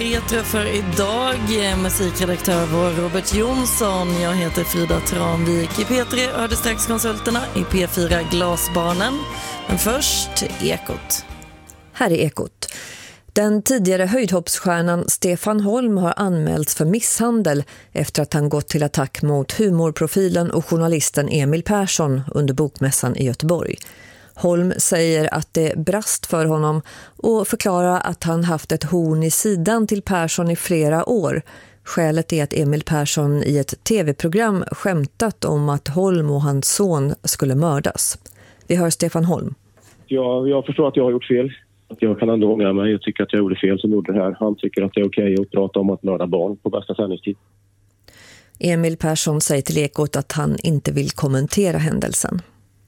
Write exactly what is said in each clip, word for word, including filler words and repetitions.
Retro för idag. Musikredaktör var Robert Jonsson. Jag heter Frida Tranvik. I P tre hörde strax konsulterna, i P fyra Glasbarnen. Men först Ekot. Här är Ekot. Den tidigare höjdhoppsstjärnan Stefan Holm har anmälts för misshandel efter att han gått till attack mot humorprofilen och journalisten Emil Persson under bokmässan i Göteborg. Holm säger att det brast för honom och förklarar att han haft ett horn i sidan till Persson i flera år. Skälet är att Emil Persson i ett tv-program skämtat om att Holm och hans son skulle mördas. Vi hör Stefan Holm. Jag, jag förstår att jag har gjort fel. Jag kan ändå ångra mig. Jag tycker att jag gjorde fel som gjorde det här. Han tycker att det är okej att prata om att mörda barn på bästa sändningstid. Emil Persson säger till Ekot att han inte vill kommentera händelsen.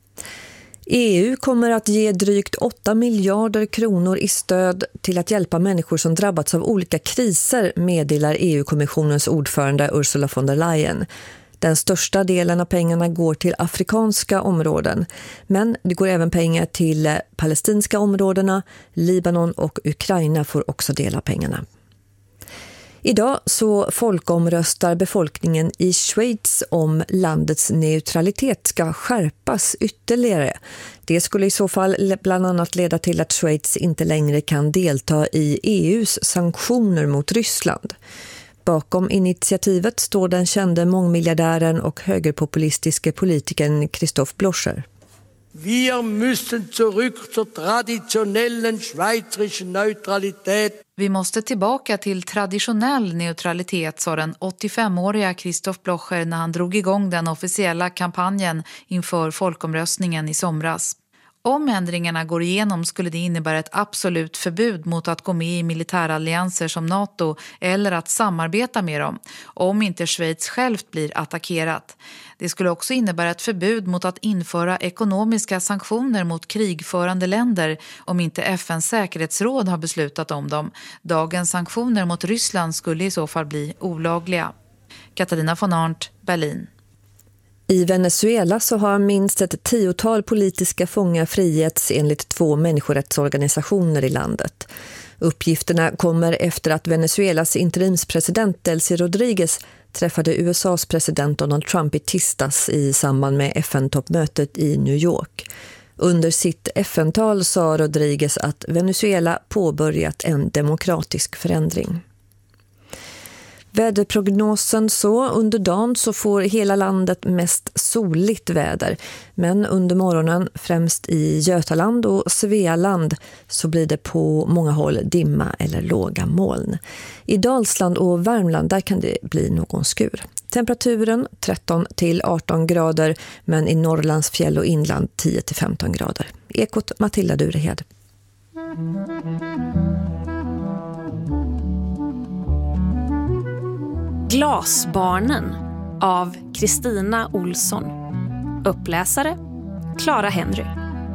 E U kommer att ge drygt åtta miljarder kronor i stöd till att hjälpa människor som drabbats av olika kriser, meddelar E U-kommissionens ordförande Ursula von der Leyen. Den största delen av pengarna går till afrikanska områden, men det går även pengar till palestinska områdena. Libanon och Ukraina får också dela pengarna. Idag så folkomröstar befolkningen i Schweiz om landets neutralitet ska skärpas ytterligare. Det skulle i så fall bland annat leda till att Schweiz inte längre kan delta i E U:s sanktioner mot Ryssland. Bakom initiativet står den kände mångmiljardären och högerpopulistiske politikern Christoph Blocher. Wir müssen zurück zur traditionellen schweizerischen Neutralität. Vi måste tillbaka till traditionell neutralitet, sa den åttiofemåriga Christoph Blocher när han drog igång den officiella kampanjen inför folkomröstningen i somras. Om ändringarna går igenom skulle det innebära ett absolut förbud mot att gå med i militärallianser som NATO eller att samarbeta med dem, om inte Schweiz självt blir attackerat. Det skulle också innebära ett förbud mot att införa ekonomiska sanktioner mot krigförande länder om inte F N:s säkerhetsråd har beslutat om dem. Dagens sanktioner mot Ryssland skulle i så fall bli olagliga. Katarina von Arndt, Berlin. I Venezuela så har minst ett tiotal politiska fångar frigetts enligt två människorättsorganisationer i landet. Uppgifterna kommer efter att Venezuelas interimspresident Delcy Rodriguez träffade U S A:s president Donald Trump i tisdags i samband med F N-toppmötet i New York. Under sitt F N-tal sa Rodriguez att Venezuela påbörjat en demokratisk förändring. Väderprognosen så, under dagen så får hela landet mest soligt väder. Men under morgonen, främst i Götaland och Svealand, så blir det på många håll dimma eller låga moln. I Dalsland och Värmland där kan det bli någon skur. Temperaturen tretton till arton grader, men i Norrlands fjäll och inland tio till femton grader. Ekot Matilda Durehed. Glasbarnen av Kristina Olsson. Uppläsare Clara Henry.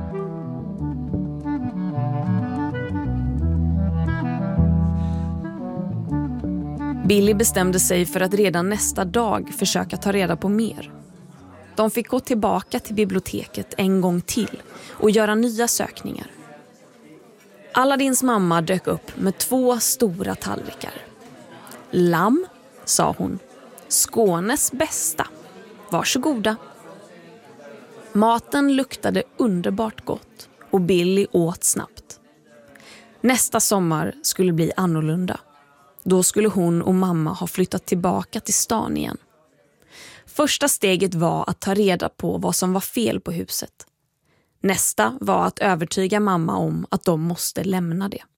Billy bestämde sig för att redan nästa dag försöka ta reda på mer. De fick gå tillbaka till biblioteket en gång till och göra nya sökningar. Aladdins mamma dök upp med två stora tallrikar. Lamm, sa hon. Skånes bästa. Varsågoda. Maten luktade underbart gott och Billy åt snabbt. Nästa sommar skulle bli annorlunda. Då skulle hon och mamma ha flyttat tillbaka till stan igen. Första steget var att ta reda på vad som var fel på huset. Nästa var att övertyga mamma om att de måste lämna det.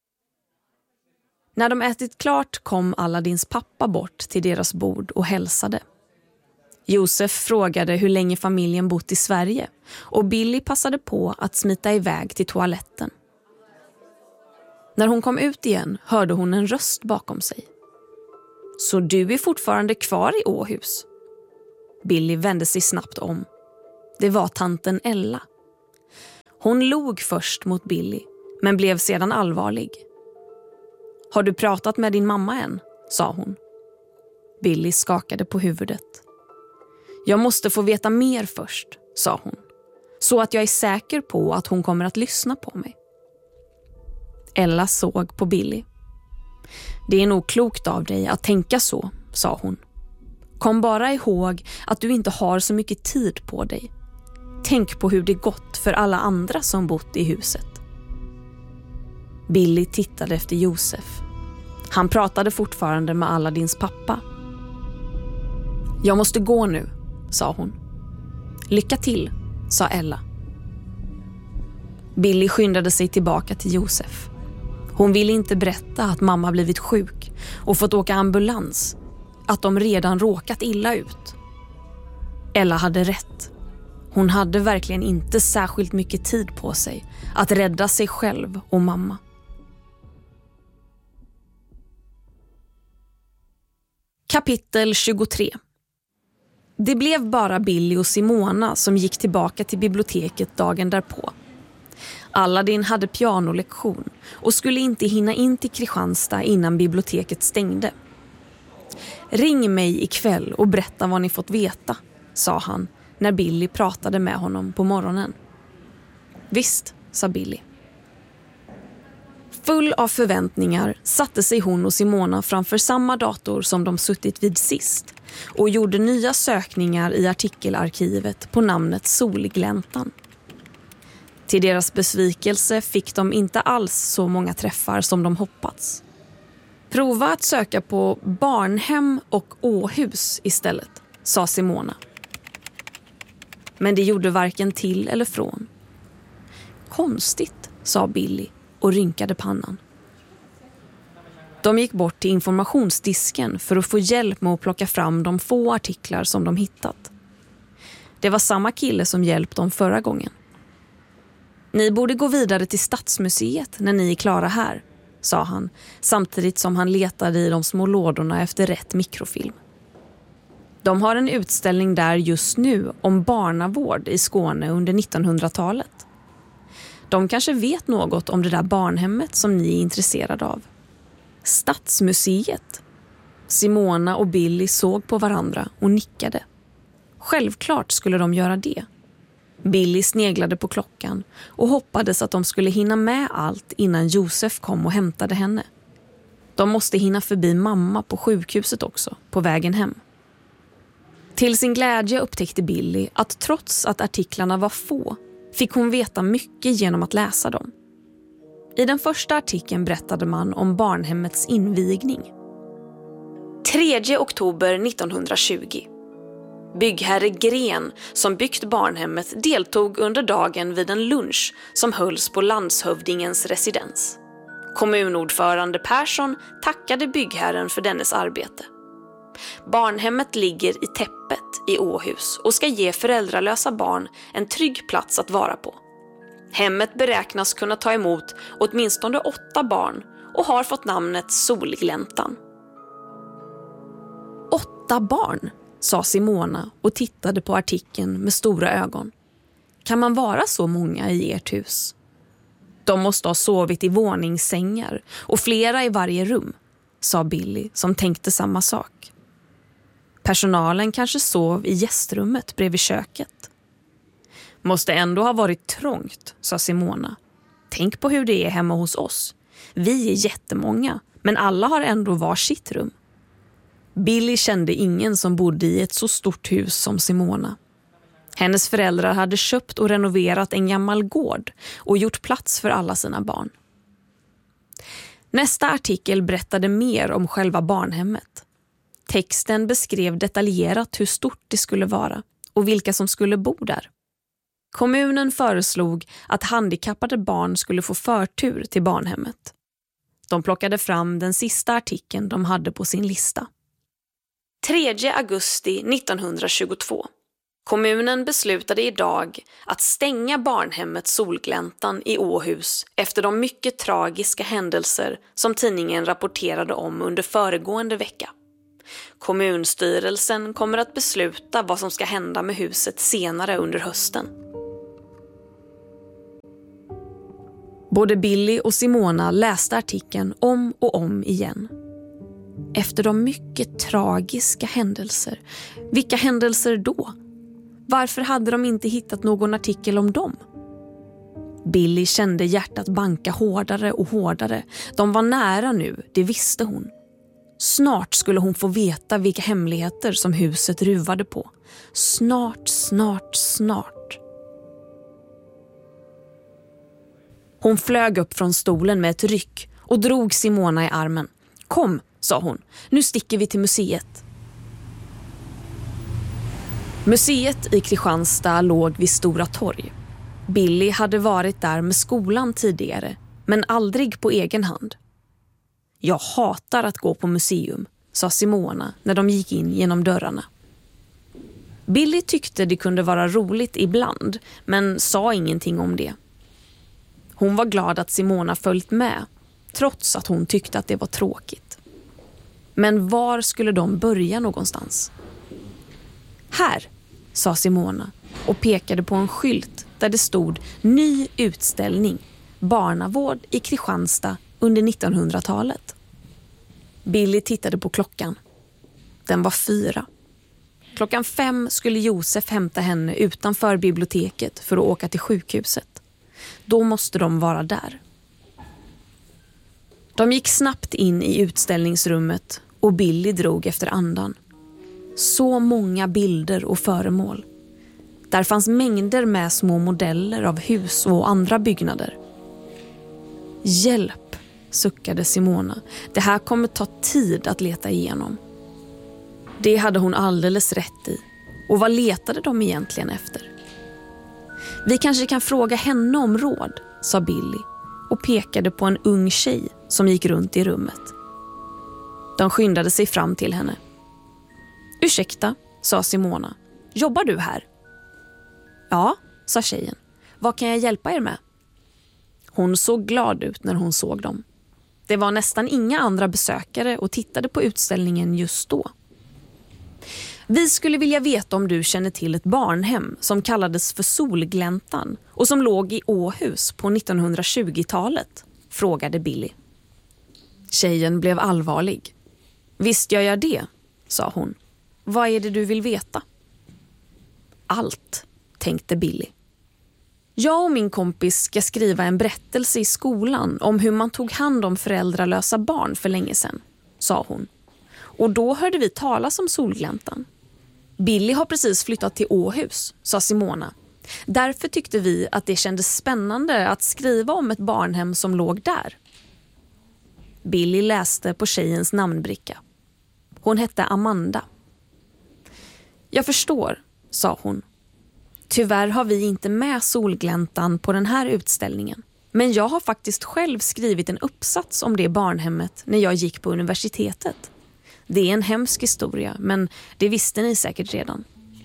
När de ätit klart kom Aladdins pappa bort till deras bord och hälsade. Josef frågade hur länge familjen bott i Sverige och Billy passade på att smita iväg till toaletten. När hon kom ut igen hörde hon en röst bakom sig. Så du är fortfarande kvar i Åhus? Billy vände sig snabbt om. Det var tanten Ella. Hon log först mot Billy, men blev sedan allvarlig. Har du pratat med din mamma än? Sa hon. Billy skakade på huvudet. Jag måste få veta mer först, sa hon. Så att jag är säker på att hon kommer att lyssna på mig. Ella såg på Billy. Det är nog klokt av dig att tänka så, sa hon. Kom bara ihåg att du inte har så mycket tid på dig. Tänk på hur det gått för alla andra som bott i huset. Billy tittade efter Josef. Han pratade fortfarande med Aladdins pappa. Jag måste gå nu, sa hon. Lycka till, sa Ella. Billy skyndade sig tillbaka till Josef. Hon ville inte berätta att mamma blivit sjuk och fått åka ambulans, att de redan råkat illa ut. Ella hade rätt. Hon hade verkligen inte särskilt mycket tid på sig att rädda sig själv och mamma. Kapitel tjugotre. Det blev bara Billy och Simona som gick tillbaka till biblioteket dagen därpå. Aladdin hade pianolektion och skulle inte hinna in till Kristianstad innan biblioteket stängde. Ring mig ikväll och berätta vad ni fått veta, sa han när Billy pratade med honom på morgonen. Visst, sa Billy. Full av förväntningar satte sig hon och Simona framför samma dator som de suttit vid sist och gjorde nya sökningar i artikelarkivet på namnet Solgläntan. Till deras besvikelse fick de inte alls så många träffar som de hoppats. Prova att söka på barnhem och åhus istället, sa Simona. Men det gjorde varken till eller från. Konstigt, sa Billy och rynkade pannan. De gick bort till informationsdisken för att få hjälp med att plocka fram de få artiklar som de hittat. Det var samma kille som hjälpt dem förra gången. Ni borde gå vidare till Stadsmuseet när ni är klara här, sa han, samtidigt som han letade i de små lådorna efter rätt mikrofilm. De har en utställning där just nu om barnavård i Skåne under nittonhundratalet. De kanske vet något om det där barnhemmet som ni är intresserade av. Stadsmuseet. Simona och Billy såg på varandra och nickade. Självklart skulle de göra det. Billy sneglade på klockan och hoppades att de skulle hinna med allt innan Josef kom och hämtade henne. De måste hinna förbi mamma på sjukhuset också, på vägen hem. Till sin glädje upptäckte Billy att trots att artiklarna var få fick hon veta mycket genom att läsa dem. I den första artikeln berättade man om barnhemmets invigning. tredje oktober nittonhundratjugo. Byggherre Gren som byggt barnhemmet deltog under dagen vid en lunch som hölls på landshövdingens residens. Kommunordförande Persson tackade byggherren för dennes arbete. Barnhemmet ligger i Täppet i Åhus och ska ge föräldralösa barn en trygg plats att vara på. Hemmet beräknas kunna ta emot åtminstone åtta barn och har fått namnet Solgläntan. Åtta barn, sa Simona och tittade på artikeln med stora ögon. Kan man vara så många i ert hus? De måste ha sovit i våningssängar och flera i varje rum, sa Billy som tänkte samma sak. Personalen kanske sov i gästrummet bredvid köket. Måste ändå ha varit trångt, sa Simona. Tänk på hur det är hemma hos oss. Vi är jättemånga, men alla har ändå var sitt rum. Billy kände ingen som bodde i ett så stort hus som Simona. Hennes föräldrar hade köpt och renoverat en gammal gård och gjort plats för alla sina barn. Nästa artikel berättade mer om själva barnhemmet. Texten beskrev detaljerat hur stort det skulle vara och vilka som skulle bo där. Kommunen föreslog att handikappade barn skulle få förtur till barnhemmet. De plockade fram den sista artikeln de hade på sin lista. tredje augusti nittonhundratjugotvå. Kommunen beslutade idag att stänga barnhemmet Solgläntan i Åhus efter de mycket tragiska händelser som tidningen rapporterade om under föregående vecka. Kommunstyrelsen kommer att besluta vad som ska hända med huset senare under hösten. Både Billy och Simona läste artikeln om och om igen. Efter de mycket tragiska händelser. Vilka händelser då? Varför hade de inte hittat någon artikel om dem? Billy kände hjärtat banka hårdare och hårdare. De var nära nu, det visste hon. Snart skulle hon få veta vilka hemligheter som huset ruvade på. Snart, snart, snart. Hon flög upp från stolen med ett ryck och drog Simona i armen. Kom, sa hon, nu sticker vi till museet. Museet i Kristianstad låg vid Stora torg. Billy hade varit där med skolan tidigare, men aldrig på egen hand. Jag hatar att gå på museum, sa Simona när de gick in genom dörrarna. Billy tyckte det kunde vara roligt ibland, men sa ingenting om det. Hon var glad att Simona följt med, trots att hon tyckte att det var tråkigt. Men var skulle de börja någonstans? Här, sa Simona och pekade på en skylt där det stod ny utställning, barnavård i Kristianstad under nittonhundratalet. Billy tittade på klockan. Den var fyra. Klockan fem skulle Josef hämta henne utanför biblioteket för att åka till sjukhuset. Då måste de vara där. De gick snabbt in i utställningsrummet och Billy drog efter andan. Så många bilder och föremål. Där fanns mängder med små modeller av hus och andra byggnader. Hjälp, suckade Simona. Det här kommer ta tid att leta igenom. Det hade hon alldeles rätt i. Och vad letade de egentligen efter? Vi kanske kan fråga henne om råd, sa Billy och pekade på en ung tjej som gick runt i rummet. De skyndade sig fram till henne. Ursäkta, sa Simona. Jobbar du här? Ja, sa tjejen. Vad kan jag hjälpa er med? Hon såg glad ut när hon såg dem. Det var nästan inga andra besökare och tittade på utställningen just då. Vi skulle vilja veta om du känner till ett barnhem som kallades för Solgläntan och som låg i Åhus på nittonhundratjugotalet, frågade Billy. Tjejen blev allvarlig. Visst gör jag det, sa hon. Vad är det du vill veta? Allt, tänkte Billy. Jag och min kompis ska skriva en berättelse i skolan om hur man tog hand om föräldralösa barn för länge sedan, sa hon. Och då hörde vi talas om Solgläntan. Billy har precis flyttat till Åhus, sa Simona. Därför tyckte vi att det kändes spännande att skriva om ett barnhem som låg där. Billy läste på tjejens namnbricka. Hon hette Amanda. Jag förstår, sa hon. Tyvärr har vi inte med Solgläntan på den här utställningen. Men jag har faktiskt själv skrivit en uppsats om det barnhemmet när jag gick på universitetet. Det är en hemsk historia, men det visste ni säkert redan.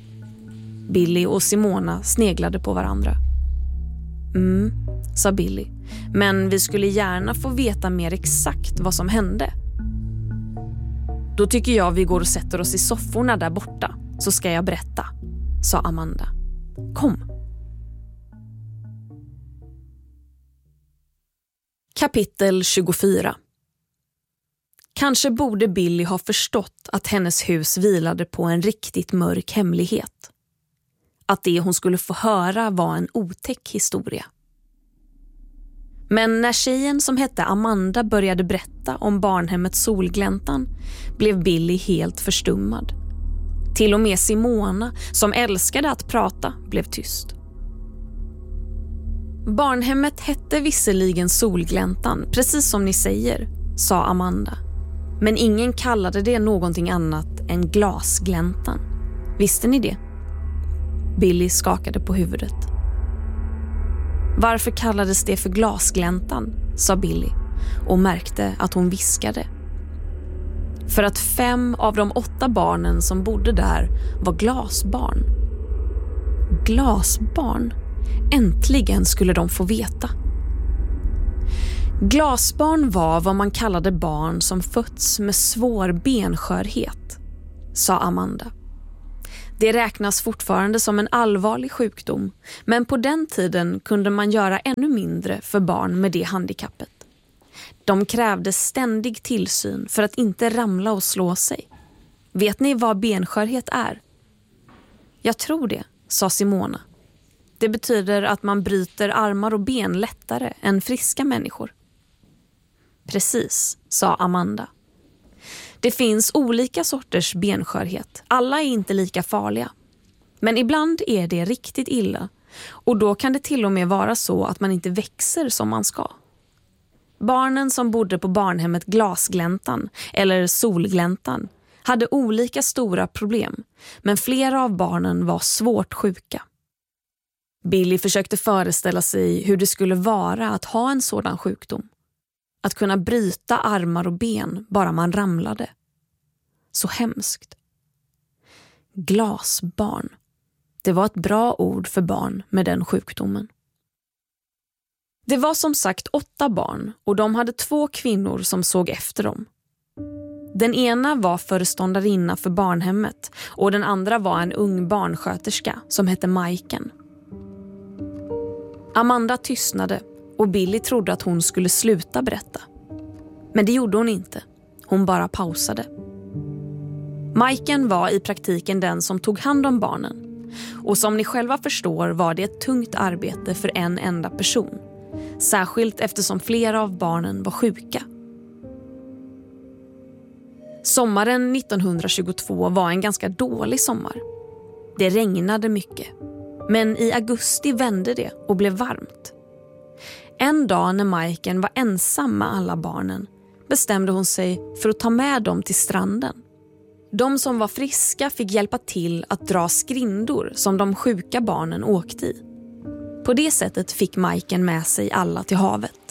Billy och Simona sneglade på varandra. Mm, sa Billy. Men vi skulle gärna få veta mer exakt vad som hände. Då tycker jag vi går och sätter oss i sofforna där borta, så ska jag berätta, sa Amanda. Kom. Kapitel tjugofyra. Kanske borde Billy ha förstått att hennes hus vilade på en riktigt mörk hemlighet. Att det hon skulle få höra var en otäck historia. Men när tjejen som hette Amanda började berätta om barnhemmet Solgläntan blev Billy helt förstummad. Till och med Simona, som älskade att prata, blev tyst. Barnhemmet hette visserligen Solgläntan, precis som ni säger, sa Amanda. Men ingen kallade det någonting annat än Glasgläntan. Visste ni det? Billy skakade på huvudet. Varför kallades det för Glasgläntan, sa Billy och märkte att hon viskade. För att fem av de åtta barnen som bodde där var glasbarn. Glasbarn? Äntligen skulle de få veta. Glasbarn var vad man kallade barn som fötts med svår benskörhet, sa Amanda. Det räknas fortfarande som en allvarlig sjukdom, men på den tiden kunde man göra ännu mindre för barn med det handikappet. De krävde ständig tillsyn för att inte ramla och slå sig. Vet ni vad benskörhet är? Jag tror det, sa Simona. Det betyder att man bryter armar och ben lättare än friska människor. Precis, sa Amanda. Det finns olika sorters benskörhet. Alla är inte lika farliga. Men ibland är det riktigt illa. Och då kan det till och med vara så att man inte växer som man ska. Barnen som bodde på barnhemmet Glasgläntan eller Solgläntan hade olika stora problem, men flera av barnen var svårt sjuka. Billy försökte föreställa sig hur det skulle vara att ha en sådan sjukdom. Att kunna bryta armar och ben bara man ramlade. Så hemskt. Glasbarn. Det var ett bra ord för barn med den sjukdomen. Det var som sagt åtta barn och de hade två kvinnor som såg efter dem. Den ena var föreståndarinna för barnhemmet och den andra var en ung barnsköterska som hette Majken. Amanda tystnade och Billy trodde att hon skulle sluta berätta. Men det gjorde hon inte. Hon bara pausade. Majken var i praktiken den som tog hand om barnen. Och som ni själva förstår var det ett tungt arbete för en enda person. Särskilt eftersom flera av barnen var sjuka. Sommaren nittonhundratjugotvå var en ganska dålig sommar. Det regnade mycket. Men i augusti vände det och blev varmt. En dag när Majken var ensam med alla barnen bestämde hon sig för att ta med dem till stranden. De som var friska fick hjälpa till att dra skrindor som de sjuka barnen åkte i. På det sättet fick Majken med sig alla till havet.